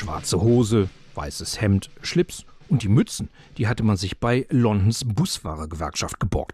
Schwarze Hose, weißes Hemd, Schlips und die Mützen, die hatte man sich bei Londons Busfahrergewerkschaft geborgt.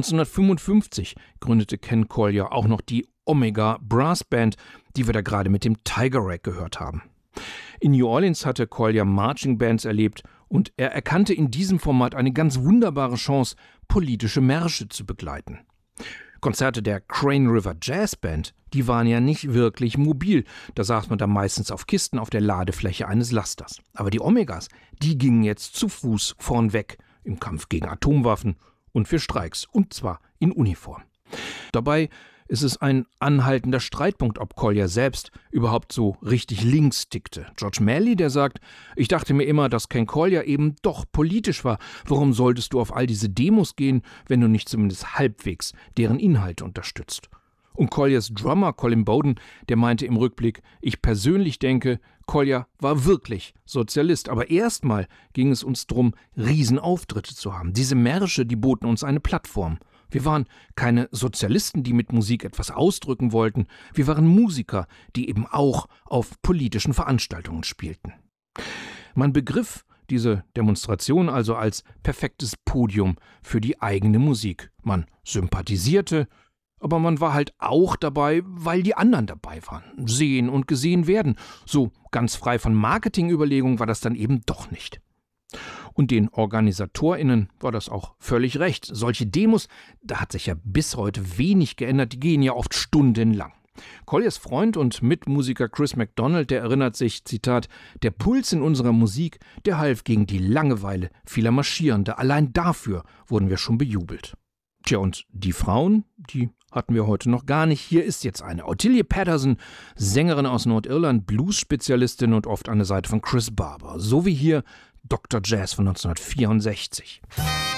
1955 gründete Ken Collier auch noch die Omega Brass Band, die wir da gerade mit dem Tiger Rag gehört haben. In New Orleans hatte Collier Marching Bands erlebt und er erkannte in diesem Format eine ganz wunderbare Chance, politische Märsche zu begleiten. Konzerte der Crane River Jazz Band, die waren ja nicht wirklich mobil. Da saß man da meistens auf Kisten auf der Ladefläche eines Lasters. Aber die Omegas, die gingen jetzt zu Fuß vornweg im Kampf gegen Atomwaffen und für Streiks, und zwar in Uniform. Dabei ist es ein anhaltender Streitpunkt, ob Collier selbst überhaupt so richtig links tickte. George Manley, der sagt, ich dachte mir immer, dass Ken Collier eben doch politisch war. Warum solltest du auf all diese Demos gehen, wenn du nicht zumindest halbwegs deren Inhalte unterstützt? Und Colliers Drummer Colin Bowden, der meinte im Rückblick, ich persönlich denke, Collier war wirklich Sozialist. Aber erstmal ging es uns darum, Riesenauftritte zu haben. Diese Märsche, die boten uns eine Plattform. Wir waren keine Sozialisten, die mit Musik etwas ausdrücken wollten. Wir waren Musiker, die eben auch auf politischen Veranstaltungen spielten. Man begriff diese Demonstration also als perfektes Podium für die eigene Musik. Man sympathisierte, aber man war halt auch dabei, weil die anderen dabei waren. Sehen und gesehen werden. So ganz frei von Marketingüberlegungen war das dann eben doch nicht. Und den OrganisatorInnen war das auch völlig recht. Solche Demos, da hat sich ja bis heute wenig geändert, die gehen ja oft stundenlang. Colliers Freund und Mitmusiker Chris MacDonald, der erinnert sich, Zitat, der Puls in unserer Musik, der half gegen die Langeweile vieler Marschierender. Allein dafür wurden wir schon bejubelt. Tja, und die Frauen, die hatten wir heute noch gar nicht. Hier ist jetzt eine. Ottilie Patterson, Sängerin aus Nordirland, Blues-Spezialistin und oft an der Seite von Chris Barber. So wie hier Dr. Jazz von 1964.